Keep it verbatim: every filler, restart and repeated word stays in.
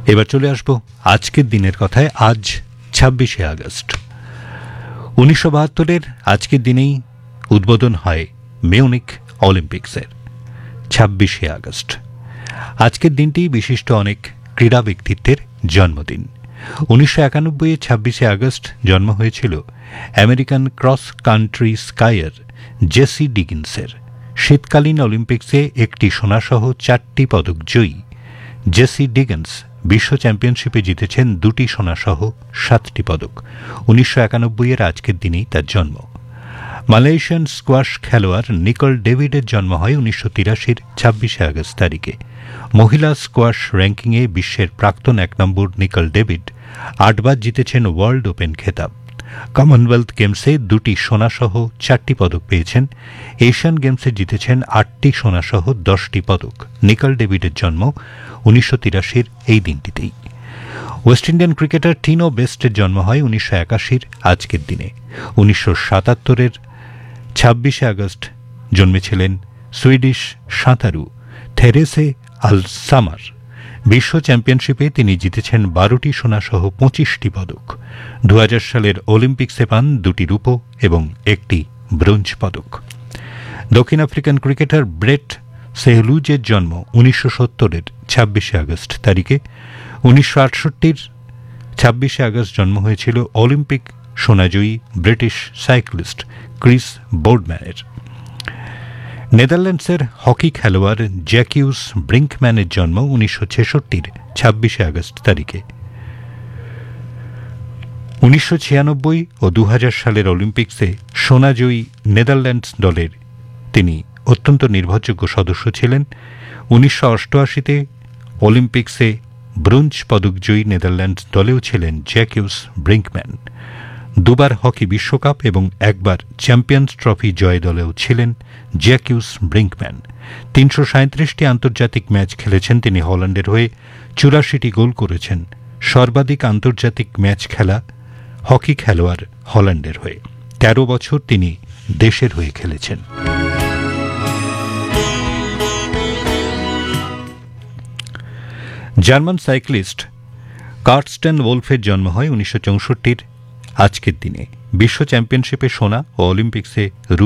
এবার চলে আসব আজকের দিনের কথায়। আজ ছাব্বিশে আগস্ট উনিশশো বাহাত্তরের আজকের দিনেই উদ্বোধন হয় মিউনিক অলিম্পিক্সের। ছাব্বিশে আগস্ট আজকের দিনটি বিশিষ্ট অনেক ক্রীড়া ব্যক্তিত্বের জন্মদিন। উনিশশো একানব্বই ছাব্বিশে আগস্ট জন্ম হয়েছিল আমেরিকান ক্রস কান্ট্রি স্কাইয়ার জেসি ডিগিন্সের। শীতকালীন অলিম্পিক্সে একটি সোনাসহ চারটি পদক জয়ী জেসি ডিগিন্স বিশ্ব চ্যাম্পিয়নশিপে জিতেছেন দুটি সোনাসহ সাতটি পদক। উনিশশো একানব্বই এর আজকের দিনেই তার জন্ম। মালয়েশিয়ান স্কোয়াশ খেলোয়াড় নিকল ডেভিডের জন্ম হয় উনিশশো তিরাশির ছাব্বিশে আগস্ট তারিখে। মহিলা স্কোয়াশ র্যাঙ্কিংয়ে বিশ্বের প্রাক্তন এক নম্বর নিকল ডেভিড আটবার জিতেছেন ওয়ার্ল্ড ওপেন খেতাব। কমনওয়েলথ গেমসে দুটি সোনাসহ চারটি পদক পেয়েছেন। এশিয়ান গেমসে জিতেছেন আটটি সোনাসহ দশটি পদক। নিকল ডেভিডের জন্ম উনিশশো তিরাশির এই দিনটিতেই। ওয়েস্ট ইন্ডিয়ান ক্রিকেটার টিনো বেস্টের জন্ম হয় উনিশশো একাশির আজকের দিনে। উনিশশো সাতাত্তরের ছাব্বিশে আগস্ট জন্মেছিলেন সুইডিশ সাঁতারু থেরেসে আলসামার। বিশ্ব চ্যাম্পিয়নশিপে তিনি জিতেছেন বারোটি সোনাসহ পঁচিশটি পদক। দু হাজার সালের অলিম্পিক্সে পান দুটি রূপো এবং একটি ব্রোঞ্জ পদক। দক্ষিণ আফ্রিকান ক্রিকেটার ব্রেট সেহলুজের জন্ম উনিশশো সত্তরের ছাব্বিশে আগস্ট তারিখে। উনিশশো আটষট্টির ছাব্বিশে আগস্ট জন্ম হয়েছিল অলিম্পিক সোনাজয়ী ব্রিটিশ সাইক্লিস্ট ক্রিস বোর্ডম্যানের। নেদারল্যান্ডসের হকি খেলোয়াড় জ্যাকিউস ব্রিঙ্কম্যানের জন্ম উনিশশো ছেষট্টির ছাব্বিশে আগস্ট তারিখে। উনিশশো ছিয়ানব্বই ও দু হাজার সালের অলিম্পিক্সে সোনাজয়ী নেদারল্যান্ডস দলের তিনি অত্যন্ত নির্ভরযোগ্য সদস্য ছিলেন। উনিশশো অষ্টআশিতে অলিম্পিক্সে ব্রোঞ্জ পদকজয়ী নেদারল্যান্ডস দলেও ছিলেন জ্যাকিউস ব্রিঙ্কম্যান। দুবার হকি বিশ্বকাপ এবং একবার চ্যাম্পিয়ন্স ট্রফি জয় দলেও ছিলেন জ্যাকিউস ব্রিঙ্কম্যান। তিনশো সাঁত্রিশটি আন্তর্জাতিক ম্যাচ খেলেছেন তিনি হল্যান্ডের হয়ে। চুরাশিটি গোল করেছেন। সর্বাধিক আন্তর্জাতিক ম্যাচ খেলা হকি খেলোয়াড় হল্যান্ডের হয়ে। তেরো বছর তিনি দেশের হয়ে খেলেছেন। জার্মান সাইক্লিস্ট কার্স্টেন ওলফের জন্ম হয় উনিশশো চৌষট্টির আজকের দিনে। বিশ্ব চ্যাম্পিয়নশিপে সোনা ও অলিম্পিক্সে